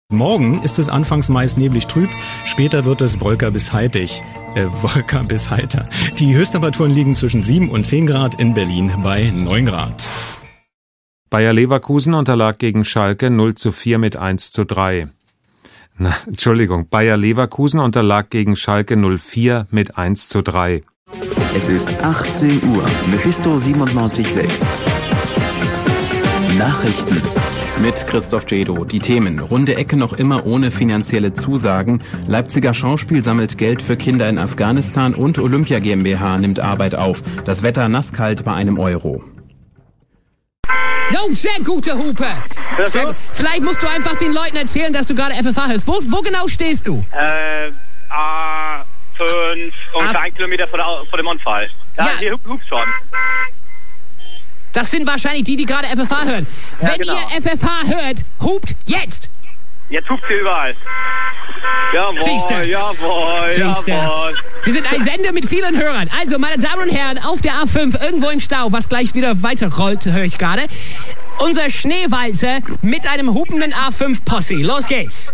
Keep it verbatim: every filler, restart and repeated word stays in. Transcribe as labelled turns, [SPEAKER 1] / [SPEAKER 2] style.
[SPEAKER 1] Morgen ist es anfangs meist neblig trüb, später wird es wolker bis heitig. Äh, wolker bis heiter. Die Höchsttemperaturen liegen zwischen sieben und zehn Grad, in Berlin bei neun Grad.
[SPEAKER 2] Bayer Leverkusen unterlag gegen Schalke null zu vier mit eins zu drei. Na, Entschuldigung, Bayer Leverkusen unterlag gegen Schalke null vier mit eins zu drei.
[SPEAKER 3] Es ist achtzehn Uhr, Mephisto siebenundneunzig Komma sechs. Nachrichten
[SPEAKER 4] mit Christoph Jedo. Die Themen: Runde Ecke noch immer ohne finanzielle Zusagen, Leipziger Schauspiel sammelt Geld für Kinder in Afghanistan und Olympia GmbH nimmt Arbeit auf. Das Wetter nasskalt bei einem Euro.
[SPEAKER 5] Jo, sehr gute Hupe. Sehr gut. Vielleicht musst du einfach den Leuten erzählen, dass du gerade F F H hörst. Wo, wo genau stehst du?
[SPEAKER 6] Äh, A fünf, ungefähr ein Kilometer vor, der, vor dem Unfall. Da
[SPEAKER 5] Ja.
[SPEAKER 6] hier hupt schon.
[SPEAKER 5] Das sind wahrscheinlich die, die gerade F F H hören.
[SPEAKER 6] Ja,
[SPEAKER 5] Wenn
[SPEAKER 6] genau.
[SPEAKER 5] ihr F F H hört, hupt jetzt.
[SPEAKER 6] Jetzt hupt hier überall. Jawohl,
[SPEAKER 5] Siehste.
[SPEAKER 6] jawohl,
[SPEAKER 5] Siehste.
[SPEAKER 6] jawohl.
[SPEAKER 5] Wir sind ein Sender mit vielen Hörern. Also, meine Damen und Herren, auf der A fünf, irgendwo im Stau, was gleich wieder weiterrollt, höre ich gerade. Unser Schneewalzer mit einem hupenden A fünf Posse. Los geht's.